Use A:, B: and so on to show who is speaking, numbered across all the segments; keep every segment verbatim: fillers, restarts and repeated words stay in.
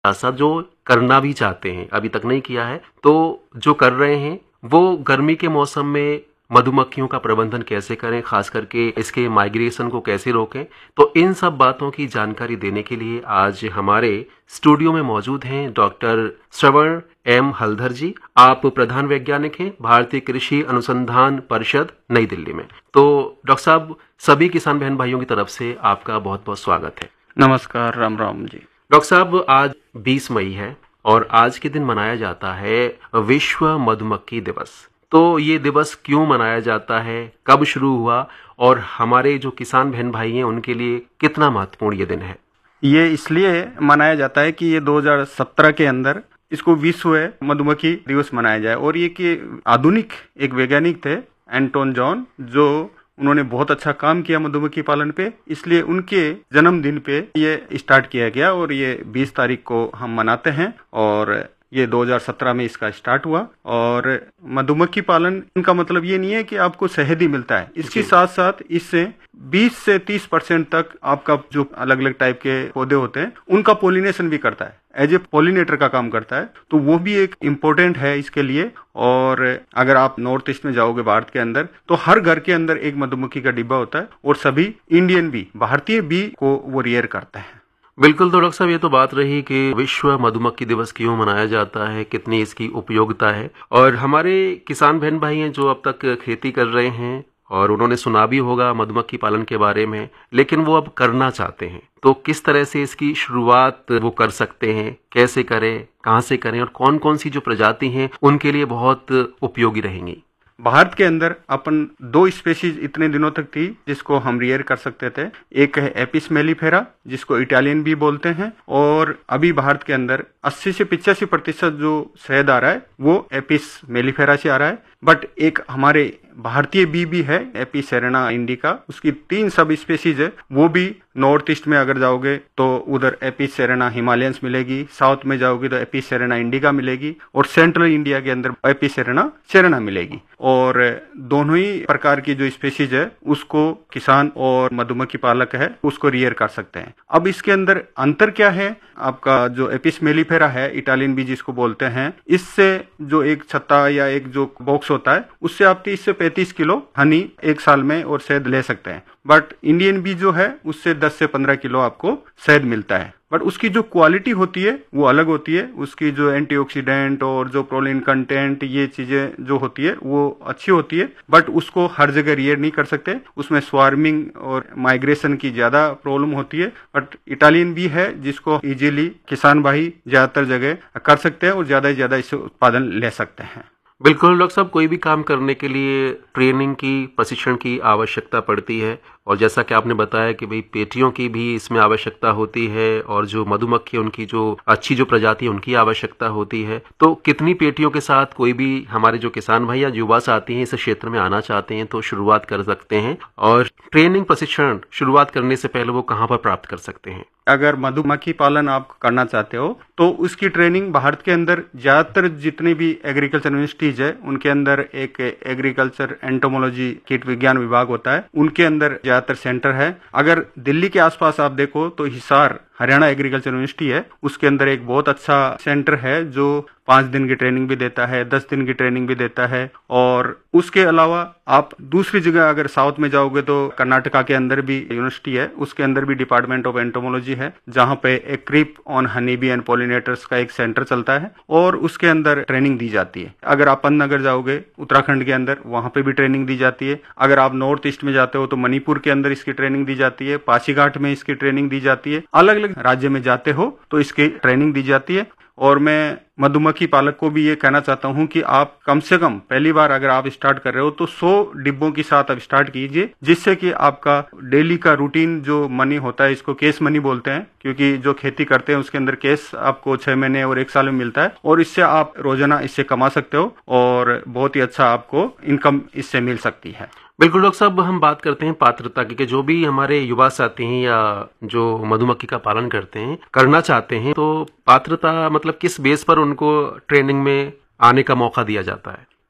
A: ऐसा जो करना भी चाहते हैं, अभी तक नहीं किया है, तो जो कर रहे हैं वो गर्मी के मौसम में मधुमक्खियों का प्रबंधन कैसे करें, खास करके इसके माइग्रेशन को कैसे रोकें, तो इन सब बातों की जानकारी देने के लिए आज हमारे स्टूडियो में मौजूद हैं डॉक्टर श्रवण एम हल्दर जी। आप प्रधान वैज्ञानिक हैं भारतीय कृषि अनुसंधान परिषद नई दिल्ली में। तो डॉक्टर साहब, सभी किसान बहन भाइयों की तरफ से आपका बहुत बहुत स्वागत है।
B: नमस्कार, राम राम जी।
A: डॉक्टर साहब, आज बीस मई है और आज के दिन मनाया जाता है विश्व मधुमक्खी दिवस। तो ये दिवस क्यों मनाया जाता है, कब शुरू हुआ और हमारे जो किसान बहन भाई हैं उनके लिए कितना महत्वपूर्ण ये दिन है?
B: ये इसलिए मनाया जाता है कि ये दो हज़ार सत्रह के अंदर इसको विश्व मधुमक्खी दिवस मनाया जाए। और ये कि आधुनिक एक वैज्ञानिक थे एंटोन जॉन, जो उन्होंने बहुत अच्छा काम किया मधुमक्खी पालन पे, इसलिए उनके जन्मदिन पे ये स्टार्ट किया गया और ये बीस तारीख को हम मनाते हैं। और ये दो हज़ार सत्रह में इसका स्टार्ट हुआ। और मधुमक्खी पालन इनका मतलब ये नहीं है कि आपको शहद ही मिलता है, इसके साथ साथ इससे बीस से तीस परसेंट तक आपका जो अलग अलग टाइप के पौधे होते हैं उनका पोलिनेशन भी करता है, एज ए पोलिनेटर का काम करता है। तो वो भी एक इम्पोर्टेंट है इसके लिए। और अगर आप नॉर्थ ईस्ट में जाओगे भारत के अंदर, तो हर घर के अंदर एक मधुमक्खी का डिब्बा होता है और सभी इंडियन बी, भारतीय बी को वो रियर करते हैं।
A: बिल्कुल। तो डॉक्टर साहब, ये तो बात रही कि विश्व मधुमक्खी दिवस क्यों मनाया जाता है, कितनी इसकी उपयोगिता है। और हमारे किसान बहन भाई हैं जो अब तक खेती कर रहे हैं और उन्होंने सुना भी होगा मधुमक्खी पालन के बारे में, लेकिन वो अब करना चाहते हैं, तो किस तरह से इसकी शुरुआत वो कर सकते हैं, कैसे करें, कहाँ से करें और कौन कौन सी जो प्रजाति हैं उनके लिए बहुत उपयोगी रहेंगी?
B: भारत के अंदर अपन दो स्पेसीज इतने दिनों तक थी जिसको हम रियर कर सकते थे। एक है एपिस मेलिफेरा, जिसको इटालियन बी बोलते हैं, और अभी भारत के अंदर अस्सी से पिचासी प्रतिशत जो शहद आ रहा है वो एपिस मेलिफेरा से आ रहा है। बट एक हमारे भारतीय बी भी है, एपिस सेरेना इंडिका, उसकी तीन सब स्पेसीज है। वो भी नॉर्थ ईस्ट में अगर जाओगे तो उधर एपिस सेरेना हिमालयंस मिलेगी, साउथ में जाओगे तो एपिस सेरेना इंडिका मिलेगी, और सेंट्रल इंडिया के अंदर एपिस सेरेना सेरेना मिलेगी। और दोनों ही प्रकार की जो स्पेसीज है उसको किसान और मधुमक्खी पालक है उसको रियर कर सकते हैं। अब इसके अंदर अंतर क्या है? आपका जो एपिस मेलिफेरा है, इटालियन बी जिसको बोलते हैं, इससे जो एक छत्ता या एक जो बॉक्स होता है उससे आप तीस से पैंतीस किलो हनी एक साल में और शहद ले सकते हैं। बट इंडियन बी जो है उससे दस से पंद्रह किलो आपको शहद मिलता है। बट उसकी जो क्वालिटी होती है वो अलग होती है, उसकी जो एंटीऑक्सीडेंट और जो प्रोलीन कंटेंट ये चीजें जो होती है वो अच्छी होती है। बट उसको हर जगह रियर नहीं कर सकते, उसमें स्वार्मिंग और माइग्रेशन की ज्यादा प्रॉब्लम होती है। बट इटालियन बी है जिसको इजीली किसान भाई ज्यादातर जगह कर सकते हैं और ज्यादा से ज्यादा इससे उत्पादन ले सकते हैं।
A: बिल्कुल डॉक्टर साहब, कोई भी काम करने के लिए ट्रेनिंग की, प्रशिक्षण की आवश्यकता पड़ती है। और जैसा कि आपने बताया कि भाई पेटियों की भी इसमें आवश्यकता होती है और जो मधुमक्खी उनकी जो अच्छी जो प्रजाति है उनकी आवश्यकता होती है। तो कितनी पेटियों के साथ कोई भी हमारे जो किसान भाई या युवा साथी हैं इस क्षेत्र में आना चाहते हैं तो शुरुआत कर सकते हैं? और ट्रेनिंग प्रशिक्षण शुरुआत करने से पहले वो कहाँ पर प्राप्त कर सकते हैं?
B: अगर मधुमक्खी पालन आप करना चाहते हो तो उसकी ट्रेनिंग भारत के अंदर ज्यादातर जितनी भी एग्रीकल्चर यूनिवर्सिटीज है उनके अंदर एक एग्रीकल्चर एंटोमोलॉजी कीट विज्ञान विभाग होता है, उनके अंदर ज्यादातर सेंटर है। अगर दिल्ली के आसपास आप देखो तो हिसार हरियाणा एग्रीकल्चर यूनिवर्सिटी है, उसके अंदर एक बहुत अच्छा सेंटर है जो पांच दिन की ट्रेनिंग भी देता है, दस दिन की ट्रेनिंग भी देता है। और उसके अलावा आप दूसरी जगह अगर साउथ में जाओगे तो कर्नाटका के अंदर भी यूनिवर्सिटी है, उसके अंदर भी डिपार्टमेंट ऑफ एंटोमोलॉजी है, जहां पे एक creep on honey bee and pollinators का एक सेंटर चलता है और उसके अंदर ट्रेनिंग दी जाती है। अगर आप पंतनगर जाओगे उत्तराखंड के अंदर, वहां पे भी ट्रेनिंग दी जाती है। अगर आप नॉर्थ ईस्ट में जाते हो तो मणिपुर के अंदर इसकी ट्रेनिंग दी जाती है, पासीघाट में इसकी ट्रेनिंग दी जाती है। अलग अलग राज्य में जाते हो तो इसकी ट्रेनिंग दी जाती है। और मैं मधुमक्खी पालक को भी ये कहना चाहता हूं कि आप कम से कम पहली बार अगर आप स्टार्ट कर रहे हो तो सौ डिब्बों के साथ आप स्टार्ट कीजिए, जिससे कि आपका डेली का रूटीन जो मनी होता है, इसको केस मनी बोलते हैं, क्योंकि जो खेती करते हैं उसके अंदर केस आपको छह महीने और एक साल में मिलता है और इससे आप रोजाना इससे कमा सकते हो और बहुत ही अच्छा आपको इनकम इससे मिल सकती है।
A: बिल्कुल डॉक्टर साहब, हम बात करते हैं पात्रता की कि जो भी हमारे युवा साथी हैं या जो मधुमक्खी का पालन करते हैं, करना चाहते हैं, तो पात्रता मतलब किस बेस पर उनको ट्रेनिंग में आने का मौका दिया जाता है?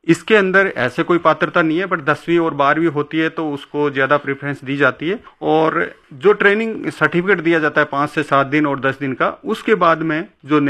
B: इसके अंदर ऐसे कोई पात्रता नहीं है, बट दसवीं और बारहवीं होती है तो उसको ज्यादा प्रेफरेंस दी जाती है। और जो ट्रेनिंग सर्टिफिकेट दिया जाता है पांच से सात दिन और दस दिन का, उसके बाद में जो